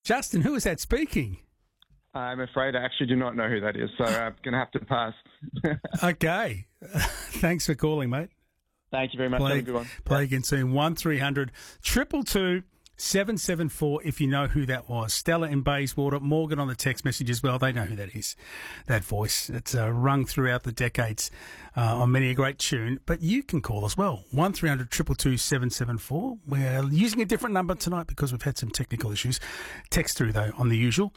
Justin, who is that speaking? I'm afraid I actually do not know who that is, so I'm going to have to pass. Okay. Thanks for calling, mate. Thank you very much. Have a good one. Play again soon. 1300 222 774 if you know who that was. Stella in Bayswater, Morgan on the text message as well. They know who that is, that voice. It's rung throughout the decades on many a great tune. But you can call as well. 1300 222 774. We're using a different number tonight because we've had some technical issues. Text through, though, on the usual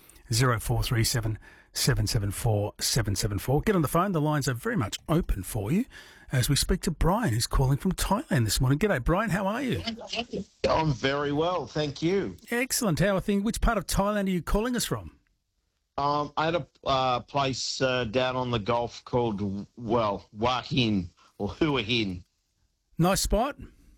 0437 774 774. Get on the phone. The lines are very much open for you as we speak to Brian, who's calling from Thailand this morning. G'day, Brian. How are you? I'm very well, thank you. Excellent. How are things? Which part of Thailand are you calling us from? I had a place down on the Gulf called, Hua Hin, or Hua Hin. Nice spot?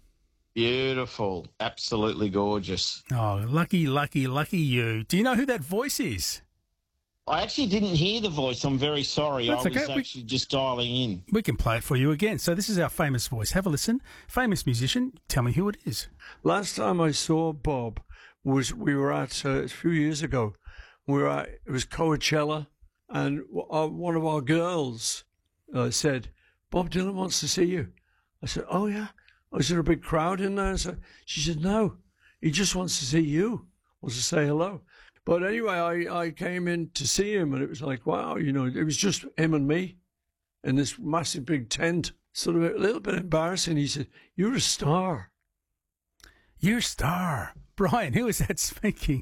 Beautiful. Absolutely gorgeous. Oh, lucky you. Do you know who that voice is? I actually didn't hear the voice. I'm very sorry. That's I was okay. actually just dialing in. We can play it for you again. So this is our famous voice. Have a listen. Famous musician. Tell me who it is. Last time I saw Bob we were at a few years ago. It was Coachella, and one of our girls said, "Bob Dylan wants to see you." I said, "Oh yeah." Was there a big crowd in there? She said, "No, he just wants to see you. Wants to say hello." But anyway, I came in to see him, and it was like, wow, it was just him and me in this massive big tent. Sort of a little bit embarrassing. He said, "You're a star." You're a star. Brian, who is that speaking?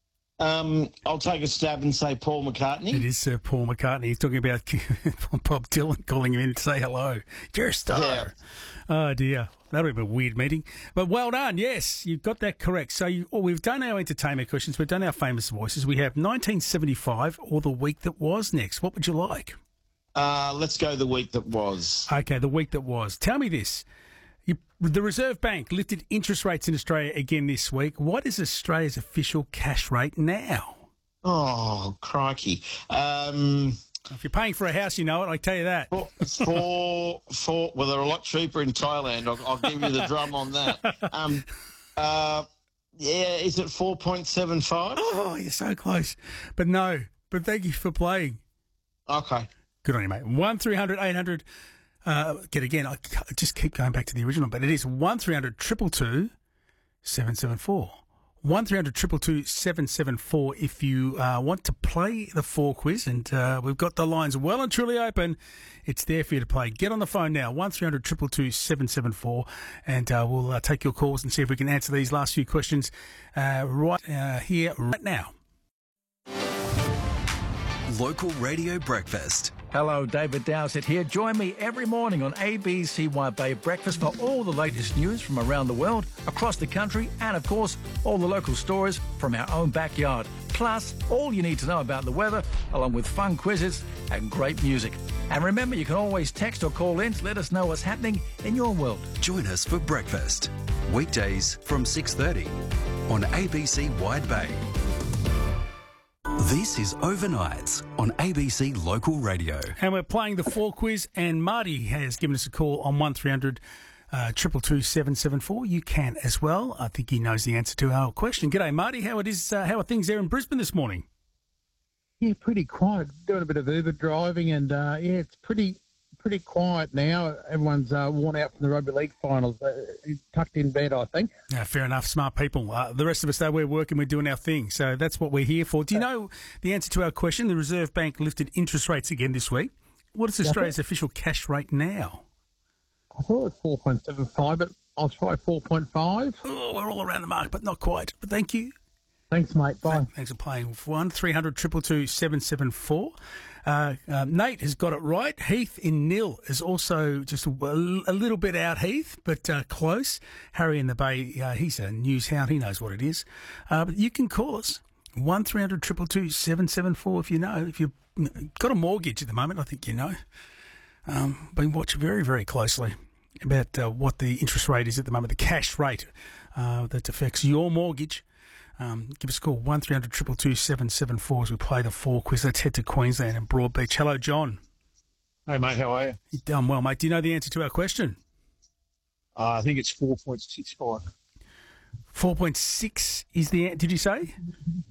I'll take a stab and say Paul McCartney. It is Sir Paul McCartney. He's talking about Bob Dylan calling him in to say hello. You're a star. Yeah. Oh, dear. That'll be a weird meeting. But well done. Yes, you've got that correct. So we've done our entertainment questions. We've done our famous voices. We have 1975 or the week that was next. What would you like? Let's go the week that was. Okay, the week that was. Tell me this. The Reserve Bank lifted interest rates in Australia again this week. What is Australia's official cash rate now? Oh, crikey. If you're paying for a house, you know it, I tell you that. Well, they're a lot cheaper in Thailand. I'll give you the drum on that. Is it 4.75? Oh, you're so close. But no. But thank you for playing. Okay. Good on you, mate. 1300 800. Again, I just keep going back to the original, but it is 1300 222 774. 1300 222 774 if you want to play the 4 quiz, and we've got the lines well and truly open. It's there for you to play. Get on the phone now, 1300 222 774, and we'll take your calls and see if we can answer these last few questions here, right now. Local Radio Breakfast. Hello, David Dowsett here. Join me every morning on ABC Wide Bay Breakfast for all the latest news from around the world, across the country, and of course, all the local stories from our own backyard. Plus, all you need to know about the weather, along with fun quizzes and great music. And remember, you can always text or call in to let us know what's happening in your world. Join us for breakfast. Weekdays from 6:30 on ABC Wide Bay. This is Overnights on ABC Local Radio. And we're playing the 4 quiz, and Marty has given us a call on 1300 222 774. You can as well. I think he knows the answer to our question. G'day, Marty. How are things there in Brisbane this morning? Yeah, pretty quiet. Doing a bit of Uber driving, and it's pretty quiet now. Everyone's worn out from the rugby league finals. Tucked in bed, I think. Yeah, fair enough. Smart people. The rest of us, though, we're working, we're doing our thing. So that's what we're here for. Do you know the answer to our question? The Reserve Bank lifted interest rates again this week. What is Australia's official cash rate now? I thought it was 4.75, but I'll try 4.5. Oh, we're all around the mark, but not quite. But thank you. Thanks, mate. Bye. Thanks for playing. 1300 222 774. Nate has got it right. Heath in Nil is also just a little bit out, Heath, but close. Harry in the Bay, he's a news hound. He knows what it is. But you can call us, 1300 222 774 if you know. If you've got a mortgage at the moment, I think you know. Been watching very, very closely about what the interest rate is at the moment, the cash rate that affects your mortgage. Give us a call, 1300 222 774 as we play the 4 quiz. Let's head to Queensland and Broadbeach. Hello, John. Hey, mate, how are you? You're done well, mate. Do you know the answer to our question? I think it's 4.65. 4.6 is the answer. Did you say?